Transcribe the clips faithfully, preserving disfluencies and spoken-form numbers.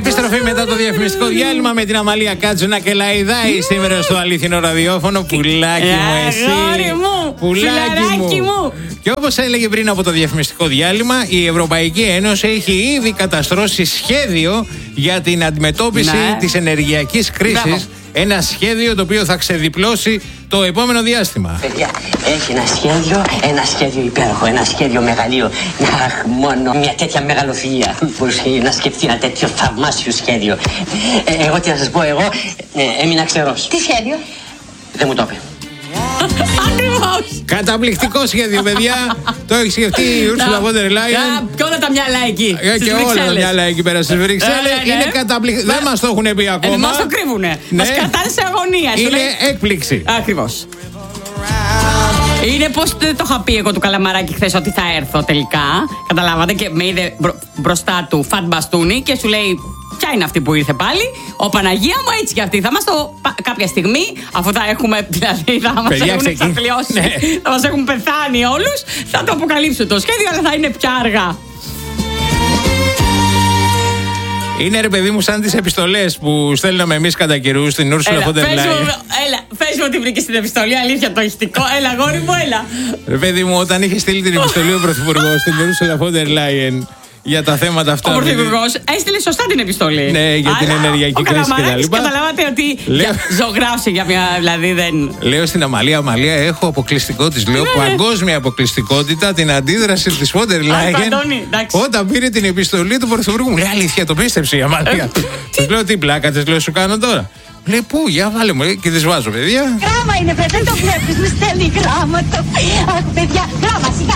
Επιστροφή μετά το διαφημιστικό διάλειμμα με την Αμαλία Κάτζουνα και Λαϊδάη σήμερα στο αληθινό ραδιόφωνο. Πουλάκι μου, εσύ. Πουλάκι μου. Και όπως έλεγε πριν από το διαφημιστικό διάλειμμα, η Ευρωπαϊκή Ένωση έχει ήδη καταστρώσει σχέδιο για την αντιμετώπιση ναι. της ενεργειακής κρίσης. Μπράβο. Ένα σχέδιο το οποίο θα ξεδιπλώσει το επόμενο διάστημα. Παιδιά, έχει ένα σχέδιο, ένα σχέδιο υπέροχο, ένα σχέδιο μεγαλείο. Αχ, μόνο μια τέτοια μεγαλοφυΐα μπορούσε να σκεφτεί ένα τέτοιο θαυμάσιο σχέδιο. Ε, εγώ τι να σας πω, εγώ ε, έμεινα ξερός. Τι σχέδιο? Δεν μου το είπε. Ακριβώς. Καταπληκτικό σχέδιο, παιδιά. Το έχει σκεφτεί η Ursula von der Leyen. Και όλα τα μυαλά εκεί. Και όλα τα μυαλά εκεί πέρα στις Βρυξέλλες. Είναι καταπληκτικό. Δεν μας το έχουν πει ακόμα. Μας το κρύβουνε. Μας κρατάνε σε αγωνία. Είναι έκπληξη. Ακριβώς. Είναι πως δεν το είχα πει εγώ του Καλαμαράκη χθες ότι θα έρθω τελικά. Καταλάβατε, και με είδε μπροστά του φατ μπαστούνι και σου λέει: ποια είναι αυτή που ήρθε πάλι? Ο Παναγία μου, έτσι κι αυτή. Θα μας το κάποια στιγμή, αφού θα έχουμε, δηλαδή θα μας Παιδιά, έχουν εξαθλιώσει, ναι. θα μας έχουν πεθάνει όλους, θα το αποκαλύψω το σχέδιο, αλλά θα είναι πια αργά. Είναι, ρε παιδί μου, σαν τις επιστολές που στέλναμε εμείς κατά καιρούς στην Ursula von der Leyen. Έλα, πες μου ότι βρήκες την επιστολή, αλήθεια το ηχτικό. Έλα, αγόρι μου, έλα. Ρε παιδί μου, όταν είχε στείλει την επιστολή ο Πρωθυπουργός στην Ursula von der Leyen για τα θέματα αυτά. Ο Πρωθυπουργός έστειλε σωστά την επιστολή. Ναι, για την ενεργειακή κρίση και τα λοιπά. Καταλάβατε ότι ζωγράφησε για μια. Δηλαδή δεν. Λέω στην Αμαλία: Αμαλία, έχω αποκλειστικότητα. Λέω παγκόσμια αποκλειστικότητα την αντίδραση της von der Leyen όταν πήρε την επιστολή του Πρωθυπουργού. Μου λέει: αλήθεια, το πίστεψε η Αμαλία. Της λέω: τι πλάκα της λέω, σου κάνω τώρα. Λέει: πού, για βάλε μου, και τις βάζω, παιδιά. Γράμμα είναι, παιδί, δεν το βλέπεις, μου στέλνει γράμματα. Αχ, παιδιά, γράμμα, σιγά.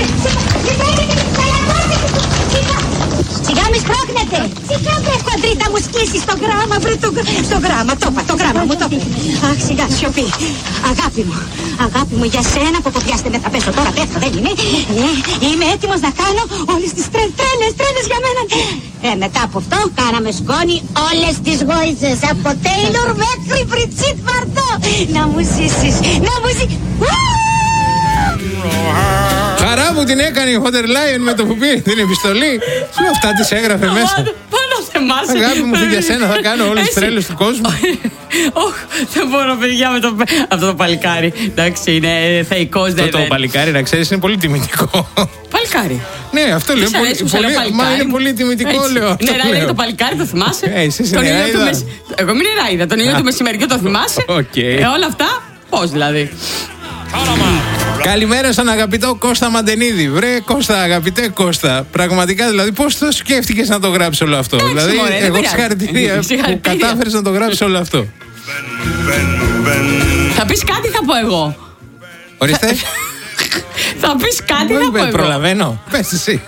Σιγά μη σπρώχνετε. Σιγά βρε χοντρίτα μου σκίσεις το γράμμα, βρε το, το γράμμα, το είπα, το γράμμα μου το είπε. Αχ, σιγά, σιωπή. Αγάπη μου, αγάπη μου για σένα που ποδιάστε με θα πέσω τώρα, πέφτω, δεν είναι. Ε, είμαι έτοιμος να κάνω όλες τις τρε, τρέλες, τρέλες για μένα. Ε, μετά από αυτό κάναμε σκόνη όλες τις γόηζες, από Τέιλορ μέχρι Μπριτσίτ Βαρδό. Να μου ζήσεις, να μου ζήσεις. Χαρά μου την έκανε η von der Leyen με το που πήρε την επιστολή. Σου αυτά τις έγραφε μέσα. Πάνω σε εμάς. Αγάπη μου, για σένα θα κάνω όλες τις τρέλες του κόσμου. Όχι, δεν μπορώ, παιδιά, με το, αυτό το παλικάρι. Εντάξει, είναι θεϊκός. Αυτό το παλικάρι, να ξέρεις, είναι πολύ τιμητικό. Παλικάρι. Ναι, αυτό λέω. Μα είναι πολύ τιμητικό, λέω. Νεράιδα το παλικάρι, το θυμάσαι? Εσύ είσαι νεράιδα. Εγώ είμαι νεράιδα. Τον ήλιο του μεσημεριού το θυμάσαι? Όλα αυτά, πώς δηλαδή? Καλημέρα στον αγαπητό Κώστα Μαντενίδη. Βρε Κώστα, αγαπητέ Κώστα. Πραγματικά, δηλαδή, πώς το σκέφτηκες να το γράψεις όλο αυτό? Άξι, δηλαδή, μωρέ, εγώ συγχαρητήρια που κατάφερες να το γράψεις όλο αυτό. Θα πεις κάτι, θα πω εγώ. Ορίστε. Θα πεις κάτι, θα πω εγώ. Προλαβαίνω. Πες εσύ.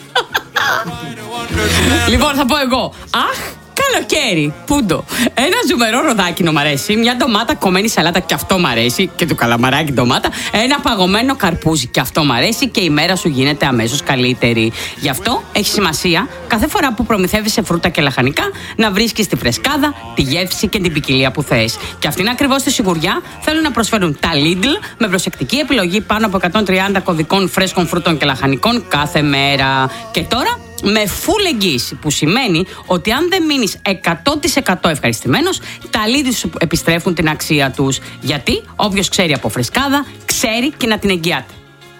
Λοιπόν, θα πω εγώ. Αχ, καλοκαίρι, πούντο. Ένα ζουμερό ροδάκινο μ' αρέσει. Μια ντομάτα κομμένη σαλάτα κι αυτό μ' αρέσει. Και του καλαμαράκι ντομάτα. Ένα παγωμένο καρπούζι κι αυτό μ' αρέσει. Και η μέρα σου γίνεται αμέσως καλύτερη. Γι' αυτό έχει σημασία κάθε φορά που προμηθεύεσαι φρούτα και λαχανικά να βρίσκεις τη φρεσκάδα, τη γεύση και την ποικιλία που θες. Και αυτήν ακριβώς τη σιγουριά θέλουν να προσφέρουν τα Lidl με προσεκτική επιλογή πάνω από εκατόν τριάντα κωδικών φρέσκων φρούτων και λαχανικών κάθε μέρα. Και τώρα με full εγγύηση, που σημαίνει ότι αν δεν μείνεις εκατό τοις εκατό ευχαριστημένος, τα Lidl σου επιστρέφουν την αξία τους. Γιατί όποιος ξέρει από φρεσκάδα, ξέρει και να την εγγυάται.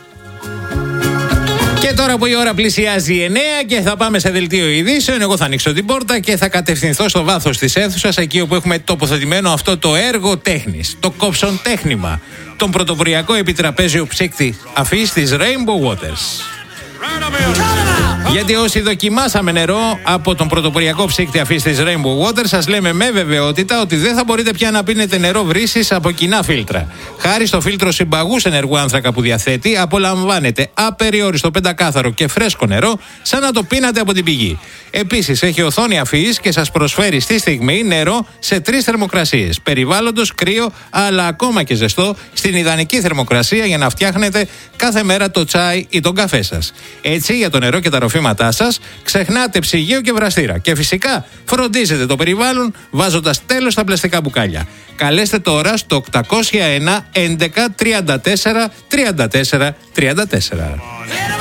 Και τώρα που η ώρα πλησιάζει εννέα και θα πάμε σε δελτίο ειδήσεων, εγώ θα ανοίξω την πόρτα και θα κατευθυνθώ στο βάθος της αίθουσας, εκεί όπου έχουμε τοποθετημένο αυτό το έργο τέχνης, το κόψον τέχνημα, τον πρωτοποριακό επιτραπέζιο ψύκτη αφής της Rainbow Waters. Γιατί όσοι δοκιμάσαμε νερό από τον πρωτοποριακό ψύκτη αφής της Rainbow Water, σας λέμε με βεβαιότητα ότι δεν θα μπορείτε πια να πίνετε νερό βρύσης από κοινά φίλτρα. Χάρη στο φίλτρο συμπαγούς ενεργού άνθρακα που διαθέτει, απολαμβάνετε απεριόριστο πεντακάθαρο και φρέσκο νερό, σαν να το πίνατε από την πηγή. Επίσης, έχει οθόνη αφής και σας προσφέρει στη στιγμή νερό σε τρεις θερμοκρασίες. Περιβάλλοντος, κρύο, αλλά ακόμα και ζεστό, στην ιδανική θερμοκρασία για να φτιάχνετε κάθε μέρα το τσάι ή τον καφέ σας. Έτσι, για το νερό και τα ροφήματά σας, ξεχνάτε ψυγείο και βραστήρα. Και φυσικά, φροντίζετε το περιβάλλον βάζοντας τέλος στα πλαστικά μπουκάλια. Καλέστε τώρα στο οκτακόσια ένα έντεκα τριάντα τέσσερα τριάντα τέσσερα τριάντα τέσσερα.